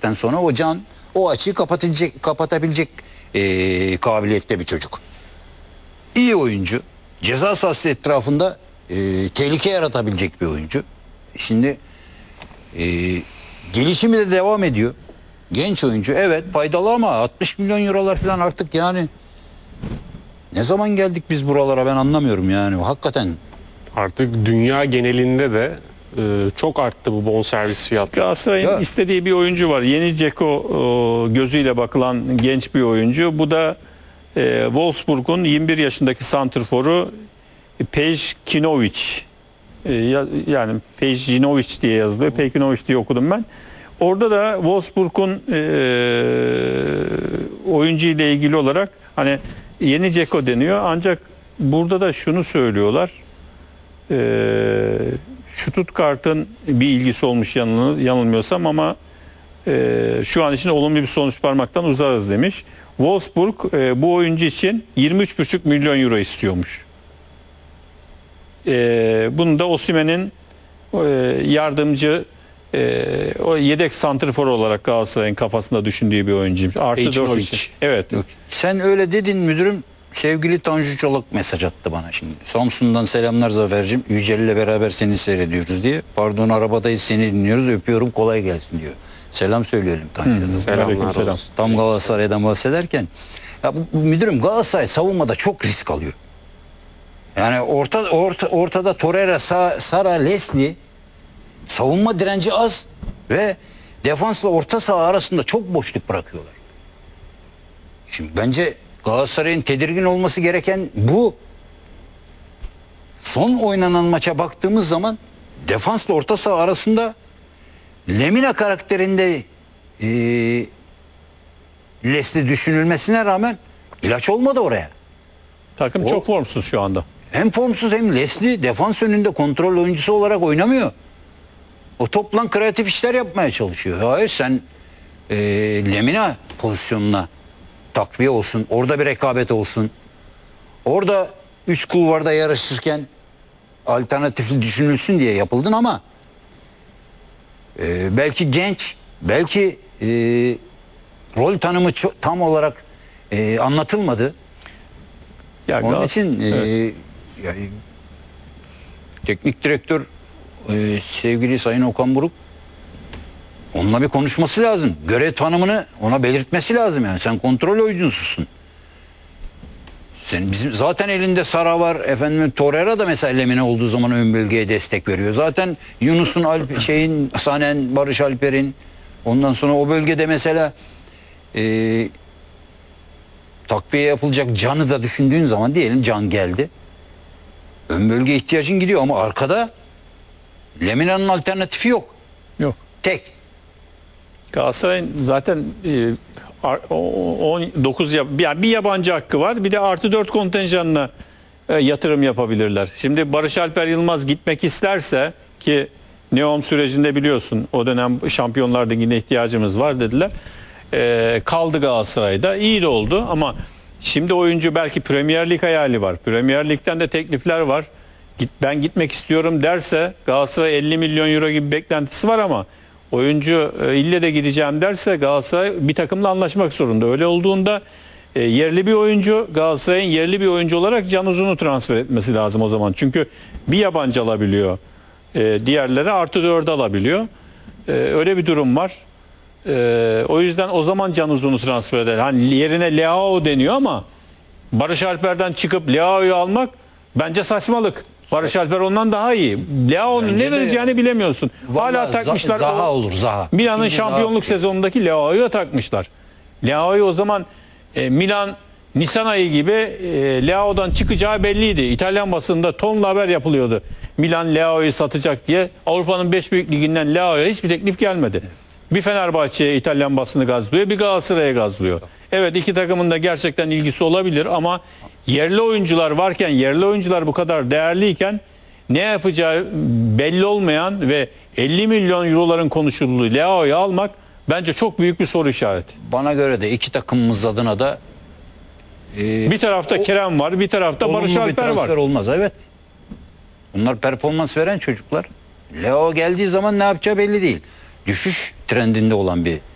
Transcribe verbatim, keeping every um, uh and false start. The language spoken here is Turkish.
saatten sonra o Can o açıyı kapatabilecek, kapatabilecek e, kabiliyette bir çocuk. İyi oyuncu. Ceza sahası etrafında e, tehlike yaratabilecek bir oyuncu. Şimdi e, gelişimi de devam ediyor. Genç oyuncu evet faydalı ama altmış milyon eurolar falan artık yani ne zaman geldik biz buralara ben anlamıyorum yani hakikaten. Artık dünya genelinde de e, çok arttı bu bonservis fiyatları. Galatasaray'ın Ya. istediği bir oyuncu var. Yeni Dzeko gözüyle bakılan genç bir oyuncu. Bu da e, Wolfsburg'un yirmi bir yaşındaki santrforu Pejkinovic. E, ya, yani Pejkinovic diye yazılıyor. Pejkinovic diye okudum ben. Orada da Wolfsburg'un e, oyuncu ile ilgili olarak hani yeni Dzeko deniyor. Ancak burada da şunu söylüyorlar. Ee, Stuttgart'ın bir ilgisi olmuş yanıl, yanılmıyorsam ama e, şu an için olumlu bir sonuç parmaktan uzağız demiş. Wolfsburg e, bu oyuncu için yirmi üç buçuk milyon euro istiyormuş. E, bunu da Osimhen'in e, yardımcı e, o yedek santrfor olarak Galatasaray'ın kafasında düşündüğü bir oyuncuymuş. Artı dört için. Evet. Sen öyle dedin müdürüm. Sevgili Tanju Çolak mesaj attı bana şimdi. Samsun'dan selamlar Zafer'cim. Yücel ile beraber seni seyrediyoruz diye. Pardon arabadayız seni dinliyoruz. Öpüyorum kolay gelsin diyor. Selam söyleyelim Tanju'ya. Selamlar Selam. olsun. Tam Galatasaray'dan bahsederken. Ya bu, bu müdürüm Galatasaray savunmada çok risk alıyor. Yani orta, orta, ortada Torreira, Sa, Sara, Leslie savunma direnci az ve defansla orta saha arasında çok boşluk bırakıyorlar. Şimdi bence Galatasaray'ın tedirgin olması gereken bu. Son oynanan maça baktığımız zaman defansla orta saha arasında Lemina karakterinde e, Leslie düşünülmesine rağmen ilaç olmadı oraya. Takım O- çok formsuz şu anda. Hem formsuz hem Leslie defans önünde kontrol oyuncusu olarak oynamıyor. O toplan kreatif işler yapmaya çalışıyor. Hayır sen e, Lemina pozisyonuna takviye olsun. Orada bir rekabet olsun. Orada üç kulvarda yarışırken alternatifli düşünülsün diye yapıldın ama e, belki genç, belki e, rol tanımı ço- tam olarak e, anlatılmadı. Ya Onun Galatasaray- için e, evet. yani, teknik direktör e, sevgili Sayın Okan Buruk onunla bir konuşması lazım. Görev tanımını ona belirtmesi lazım yani. Sen kontrol oyuncususun. Sen bizim zaten elinde Sara var. Efendim Torreira da mesela Lemine olduğu zaman ön bölgeye destek veriyor. Zaten Yunus'un Alp, şeyin Sanen, Barış Alper'in ondan sonra o bölgede mesela e, takviye yapılacak Can'ı da düşündüğün zaman diyelim Can geldi. Ön bölge ihtiyacın gidiyor ama arkada Lemina'nın alternatifi yok. Yok. Tek. Galatasaray'ın zaten e, ar- o- on dokuz ya- yani bir yabancı hakkı var. Bir de artı dört kontenjanına e, yatırım yapabilirler. Şimdi Barış Alper Yılmaz gitmek isterse ki Neom sürecinde biliyorsun o dönem Şampiyonlar Ligi'ne ihtiyacımız var dediler. E, kaldı Galatasaray'da. İyi de oldu ama şimdi oyuncu belki Premier Lig hayali var. Premier Lig'den de teklifler var. Git, ben gitmek istiyorum derse Galatasaray elli milyon euro gibi beklentisi var ama oyuncu e, ille de gideceğim derse Galatasaray bir takımla anlaşmak zorunda. Öyle olduğunda e, yerli bir oyuncu Galatasaray'ın yerli bir oyuncu olarak Can Uzun'u transfer etmesi lazım o zaman. Çünkü bir yabancı alabiliyor. E, diğerleri artı dört alabiliyor. E, öyle bir durum var. E, o yüzden o zaman Can Uzun'u transfer eder. Hani yerine Leao deniyor ama Barış Alper'den çıkıp Leao'yu almak bence saçmalık. Barış Alper ondan daha iyi. Leao'nun Bence ne de- vereceğini bilemiyorsun. Hala Vallahi takmışlar. Za- Zaha O- olur Zaha. Milan'ın İkinci Zaha şampiyonluk tutuyor. sezonundaki Leao'yu da takmışlar. Leao'yu o zaman e, Milan Nisan ayı gibi e, Leao'dan çıkacağı belliydi. İtalyan basında tonla haber yapılıyordu. Milan Leao'yu satacak diye. Avrupa'nın beş büyük liginden Leao'ya hiçbir teklif gelmedi. Bir Fenerbahçe'ye İtalyan basını gazlıyor, bir Galatasaray'a gazlıyor. Evet iki takımın da gerçekten ilgisi olabilir ama yerli oyuncular varken, yerli oyuncular bu kadar değerliyken ne yapacağı belli olmayan ve elli milyon euroların konuşulduğu Leao'yu almak bence çok büyük bir soru işareti. Bana göre de iki takımımız adına da e, Bir tarafta Kerem var, bir tarafta Barış olumlu bir Alper transfer var. olmaz. Evet. Bunlar performans veren çocuklar. Leo geldiği zaman ne yapacağı belli değil. Düşüş trendinde olan bir